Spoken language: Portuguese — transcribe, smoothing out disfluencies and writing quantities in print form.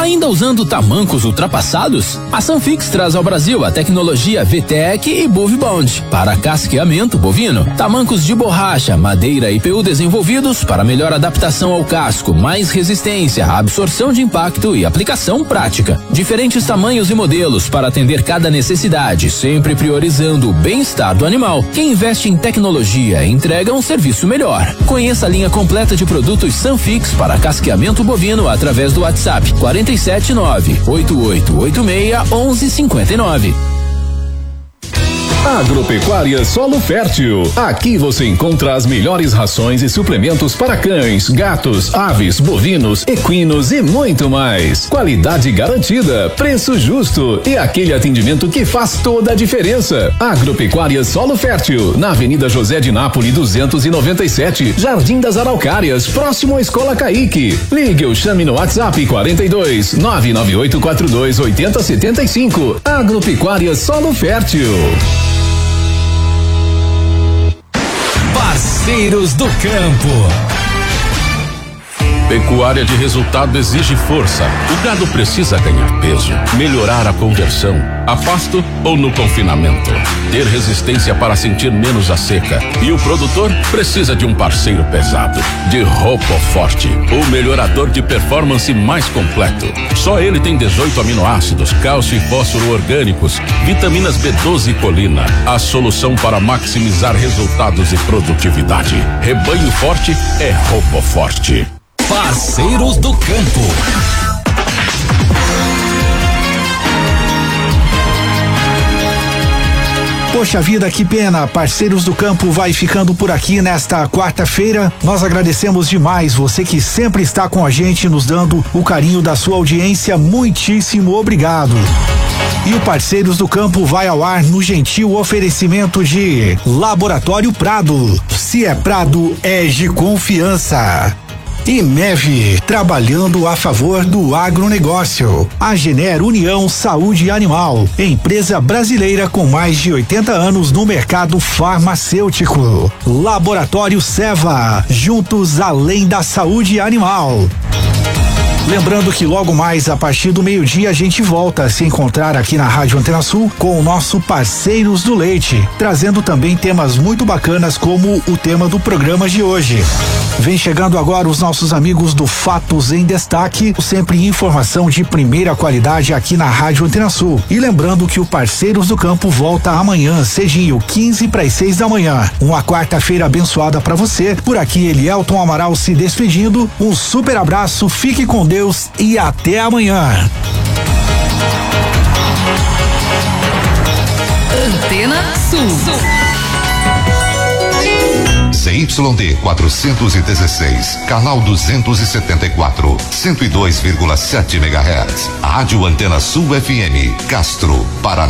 Ainda usando tamancos ultrapassados? A Sanfix traz ao Brasil a tecnologia VTEC e BuviBond para casqueamento bovino. Tamancos de borracha, madeira e PU desenvolvidos para melhor adaptação ao casco, mais resistência, absorção de impacto e aplicação prática. Diferentes tamanhos e modelos para atender cada necessidade, sempre priorizando o bem-estar do animal. Quem investe em tecnologia entrega um serviço melhor. Conheça a linha completa de produtos Sanfix para casqueamento bovino através do WhatsApp 479-8886-1159. Agropecuária Solo Fértil. Aqui você encontra as melhores rações e suplementos para cães, gatos, aves, bovinos, equinos e muito mais. Qualidade garantida, preço justo e aquele atendimento que faz toda a diferença. Agropecuária Solo Fértil, na Avenida José de Nápoles 297, Jardim das Araucárias, próximo à Escola Caique. Ligue ou chame no WhatsApp 42 99842 8075. Agropecuária Solo Fértil. Parceiros do Campo. Pecuária de resultado exige força. O gado precisa ganhar peso, melhorar a conversão, a pasto ou no confinamento, ter resistência para sentir menos a seca. E o produtor precisa de um parceiro pesado, de RoboForte, o melhorador de performance mais completo. Só ele tem 18 aminoácidos, cálcio e fósforo orgânicos, vitaminas B12 e colina. A solução para maximizar resultados e produtividade. Rebanho forte é RoboForte. Parceiros do Campo. Poxa vida, que pena. Parceiros do Campo vai ficando por aqui nesta quarta-feira. Nós agradecemos demais você que sempre está com a gente, nos dando o carinho da sua audiência. Muitíssimo obrigado. E o Parceiros do Campo vai ao ar no gentil oferecimento de Laboratório Prado. Se é Prado, é de confiança. E MEV, trabalhando a favor do agronegócio. A Gener União Saúde Animal, empresa brasileira com mais de 80 anos no mercado farmacêutico. Laboratório Seva, juntos além da saúde animal. Lembrando que logo mais, a partir do meio-dia, a gente volta a se encontrar aqui na Rádio Antena Sul com o nosso Parceiros do Leite, trazendo também temas muito bacanas como o tema do programa de hoje. Vem chegando agora os nossos amigos do Fatos em Destaque, sempre informação de primeira qualidade aqui na Rádio Antena Sul. E lembrando que o Parceiros do Campo volta amanhã, cedinho, 5:45 da manhã. Uma quarta-feira abençoada para você. Por aqui, Elielton Amaral se despedindo. Um super abraço, fique com Deus e até amanhã. Antena Sul. ZYD 416, canal 274, 102,7 MHz. Rádio Antena Sul FM, Castro, Paraná.